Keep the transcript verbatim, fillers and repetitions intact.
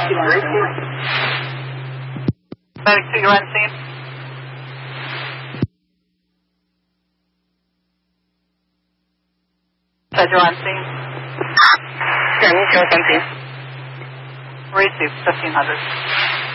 Medic two, you're on scene. Said you're on scene. Yeah, me too, on scene. Receive, fifteen hundred.